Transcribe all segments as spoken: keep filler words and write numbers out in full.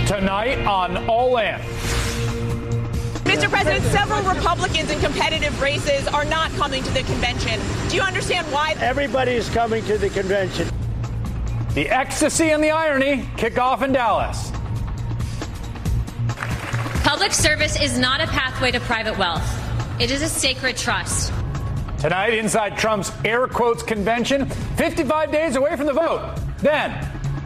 Tonight on All In. Mister President, several Republicans in competitive races are not coming to the convention. Do you understand why? Everybody is coming to the convention. The ecstasy and the irony kick off in Dallas. Public service is not a pathway to private wealth. It is a sacred trust. Tonight, inside Trump's air quotes convention, fifty-five days away from the vote. Then,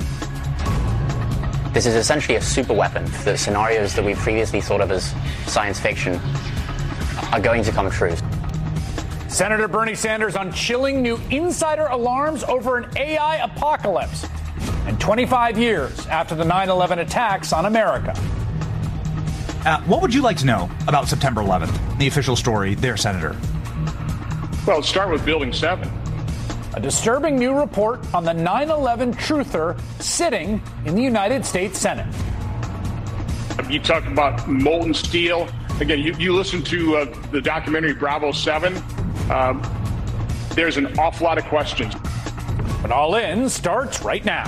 this is essentially a super weapon. The scenarios that we previously thought of as science fiction are going to come true. Senator Bernie Sanders on chilling new insider alarms over an A I apocalypse. And twenty-five years after the nine eleven attacks on America. Uh, what would you like to know about September eleventh? The official story there, Senator. Well, let's start with Building seven. A disturbing new report on the nine eleven truther sitting in the United States Senate. You talk about molten steel. Again, you, you listen to uh, the documentary Bravo seven. Um, there's an awful lot of questions. But All In starts right now.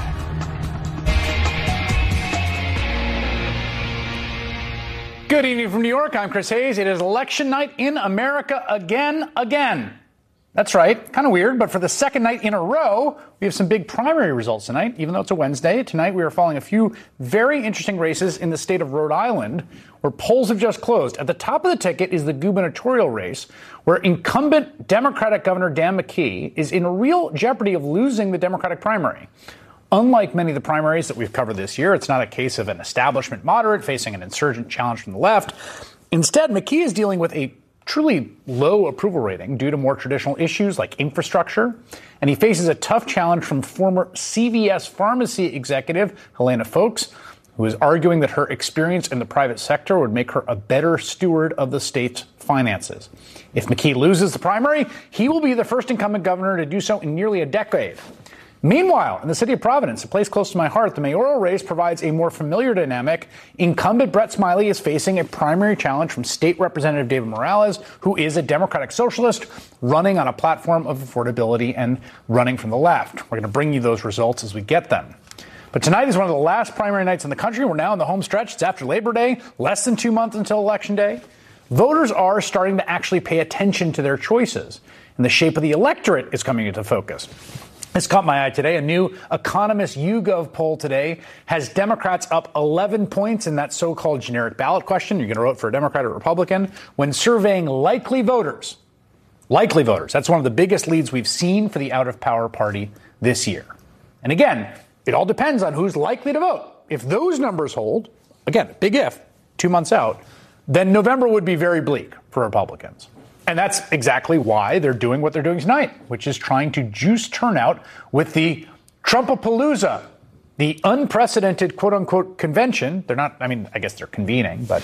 Good evening from New York. I'm Chris Hayes. It is election night in America again, again. That's right. Kind of weird, but for the second night in a row, we have some big primary results tonight, even though it's a Wednesday. Tonight, we are following a few very interesting races in the state of Rhode Island, where polls have just closed. At the top of the ticket is the gubernatorial race, where incumbent Democratic Governor Dan McKee is in real jeopardy of losing the Democratic primary. Unlike many of the primaries that we've covered this year, it's not a case of an establishment moderate facing an insurgent challenge from the left. Instead, McKee is dealing with a truly low approval rating due to more traditional issues like infrastructure, and he faces a tough challenge from former C V S pharmacy executive Helena Foulkes, who is arguing that her experience in the private sector would make her a better steward of the state's finances. If McKee loses the primary, he will be the first incumbent governor to do so in nearly a decade. Meanwhile, in the city of Providence, a place close to my heart, the mayoral race provides a more familiar dynamic. Incumbent Brett Smiley is facing a primary challenge from State Representative David Morales, who is a Democratic socialist running on a platform of affordability and running from the left. We're going to bring you those results as we get them. But tonight is one of the last primary nights in the country. We're now in the home stretch. It's after Labor Day, less than two months until Election Day. Voters are starting to actually pay attention to their choices, and the shape of the electorate is coming into focus. This caught my eye today. A new Economist YouGov poll today has Democrats up eleven points in that so-called generic ballot question. You're going to vote for a Democrat or Republican when surveying likely voters. Likely voters. That's one of the biggest leads we've seen for the out-of-power party this year. And again, it all depends on who's likely to vote. If those numbers hold, again, big if, two months out, then November would be very bleak for Republicans. And that's exactly why they're doing what they're doing tonight, which is trying to juice turnout with the Trumpapalooza, the unprecedented quote-unquote convention. They're not, I mean, I guess they're convening, but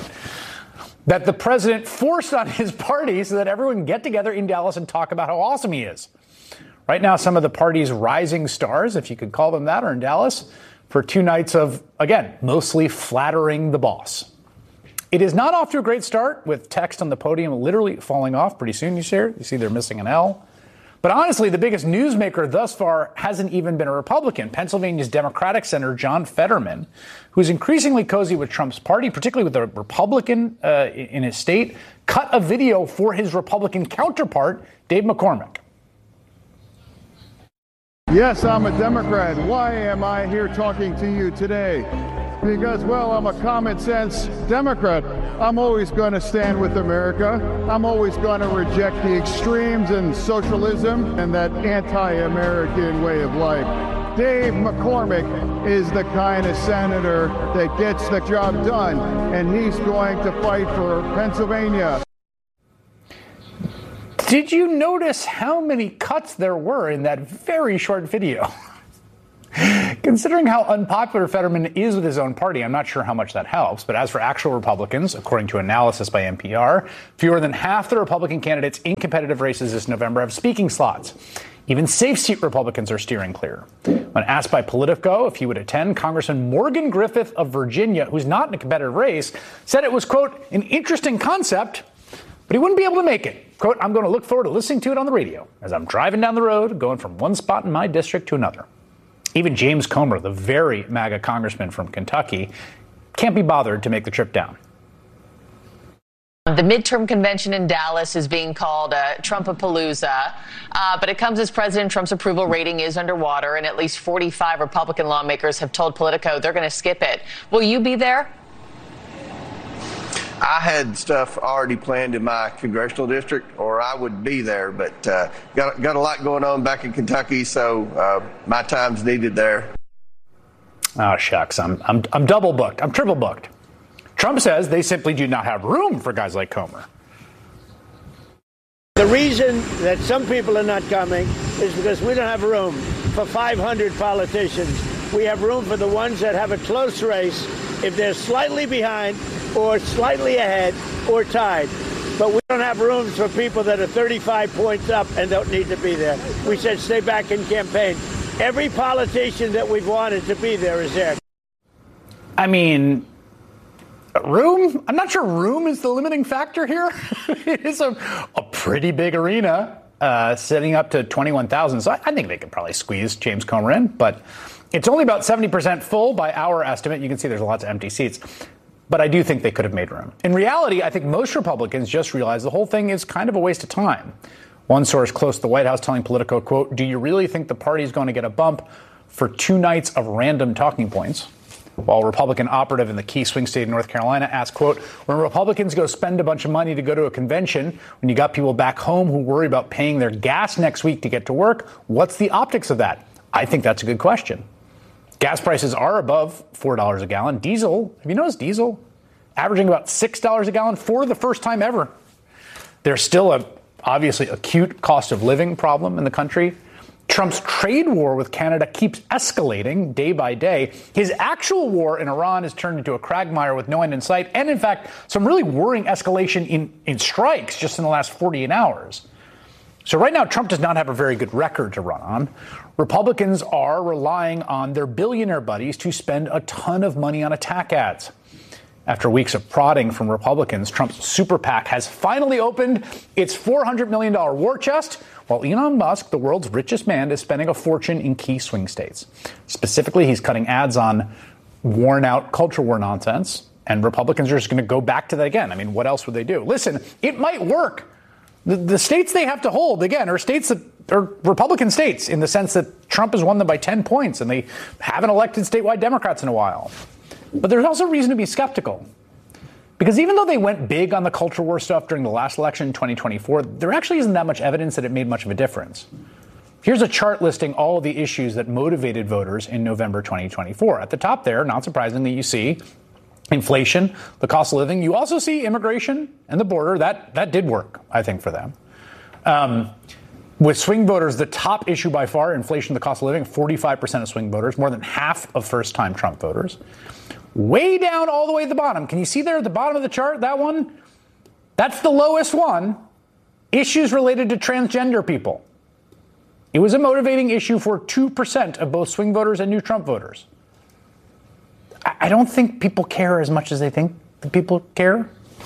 that the president forced on his party so that everyone can get together in Dallas and talk about how awesome he is. Right now, some of the party's rising stars, if you could call them that, are in Dallas for two nights of, again, mostly flattering the boss. It is not off to a great start, with text on the podium literally falling off pretty soon. You see, you see they're missing an L. But honestly, the biggest newsmaker thus far hasn't even been a Republican. Pennsylvania's Democratic Senator John Fetterman, who is increasingly cozy with Trump's party, particularly with a Republican uh, in his state, cut a video for his Republican counterpart, Dave McCormick. Yes, I'm a Democrat. Why am I here talking to you today? Because, well, I'm a common sense Democrat. I'm always going to stand with America. I'm always going to reject the extremes and socialism and that anti-American way of life. Dave McCormick is the kind of senator that gets the job done, and he's going to fight for Pennsylvania. Did you notice how many cuts there were in that very short video? Considering how unpopular Fetterman is with his own party, I'm not sure how much that helps. But as for actual Republicans, according to analysis by N P R, fewer than half the Republican candidates in competitive races this November have speaking slots. Even safe seat Republicans are steering clear. When asked by Politico if he would attend, Congressman Morgan Griffith of Virginia, who's not in a competitive race, said it was, quote, an interesting concept, but he wouldn't be able to make it. Quote, I'm going to look forward to listening to it on the radio as I'm driving down the road, going from one spot in my district to another. Even James Comer, the very MAGA congressman from Kentucky, can't be bothered to make the trip down. The midterm convention in Dallas is being called uh, Trumpapalooza, uh, but it comes as President Trump's approval rating is underwater, and at least forty-five Republican lawmakers have told Politico they're going to skip it. Will you be there? I had stuff already planned in my congressional district, or I would be there, but uh, got, got a lot going on back in Kentucky, so uh, my time's needed there. Oh, shucks. I'm, I'm, I'm double booked. I'm triple booked. Trump says they simply do not have room for guys like Comer. The reason that some people are not coming is because we don't have room for five hundred politicians. We have room for the ones that have a close race if they're slightly behind or slightly ahead or tied. But we don't have rooms for people that are thirty-five points up and don't need to be there. We said stay back in campaign. Every politician that we've wanted to be there is there. I mean, room? I'm not sure room is the limiting factor here. It is a, a pretty big arena, uh, sitting up to twenty-one thousand. So I, I think they could probably squeeze James Comer in, but it's only about seventy percent full by our estimate. You can see there's lots of empty seats. But I do think they could have made room. In reality, I think most Republicans just realize the whole thing is kind of a waste of time. One source close to the White House telling Politico, quote, "Do you really think the party is going to get a bump for two nights of random talking points?" While a Republican operative in the key swing state of North Carolina asked, quote, "When Republicans go spend a bunch of money to go to a convention, when you got people back home who worry about paying their gas next week to get to work, what's the optics of that?" I think that's a good question. Gas prices are above four dollars a gallon. Diesel, have you noticed diesel? Averaging about six dollars a gallon for the first time ever. There's still a obviously acute cost of living problem in the country. Trump's trade war with Canada keeps escalating day by day. His actual war in Iran has turned into a quagmire with no end in sight. And in fact, some really worrying escalation in, in strikes just in the last forty-eight hours. So right now, Trump does not have a very good record to run on. Republicans are relying on their billionaire buddies to spend a ton of money on attack ads. After weeks of prodding from Republicans, Trump's super PAC has finally opened its four hundred million dollars war chest, while Elon Musk, the world's richest man, is spending a fortune in key swing states. Specifically, he's cutting ads on worn-out culture war nonsense, and Republicans are just going to go back to that again. I mean, what else would they do? Listen, it might work. The, the states they have to hold, again, are states that are Republican states in the sense that Trump has won them by ten points, and they haven't elected statewide Democrats in a while. But there's also reason to be skeptical. Because even though they went big on the culture war stuff during the last election in twenty twenty-four, there actually isn't that much evidence that it made much of a difference. Here's a chart listing all of the issues that motivated voters in November twenty twenty-four. At the top there, not surprisingly, you see inflation, the cost of living. You also see immigration and the border. That that did work, I think, for them. Um, with swing voters, the top issue by far, inflation, the cost of living, forty-five percent of swing voters, more than half of first-time Trump voters. Way down all the way at the bottom. Can you see there at the bottom of the chart, that one? That's the lowest one. Issues related to transgender people. It was a motivating issue for two percent of both swing voters and new Trump voters. I don't think people care as much as they think that people care.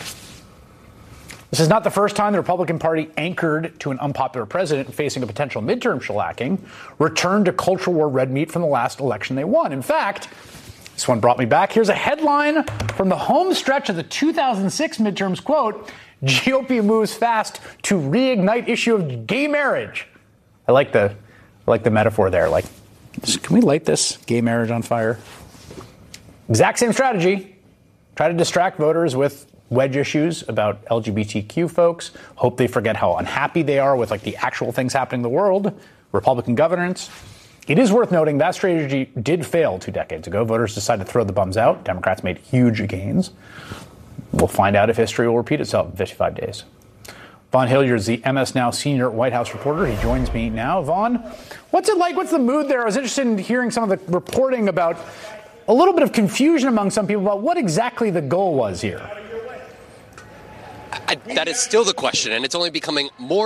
This is not the first time the Republican Party, anchored to an unpopular president facing a potential midterm shellacking, returned to culture war red meat from the last election they won. In fact, this one brought me back. Here's a headline from the home stretch of the two thousand six midterms, quote, "G O P moves fast to reignite issue of gay marriage." I like the, I like the metaphor there. Like, can we light this gay marriage on fire? Exact same strategy. Try to distract voters with wedge issues about L G B T Q folks. Hope they forget how unhappy they are with like the actual things happening in the world. Republican governance. It is worth noting that strategy did fail two decades ago. Voters decided to throw the bums out. Democrats made huge gains. We'll find out if history will repeat itself in fifty-five days. Vaughn Hilliard is the M S Now senior White House reporter. He joins me now. Vaughn, what's it like? What's the mood there? I was interested in hearing some of the reporting about a little bit of confusion among some people about what exactly the goal was here. I, that is still the question, and it's only becoming more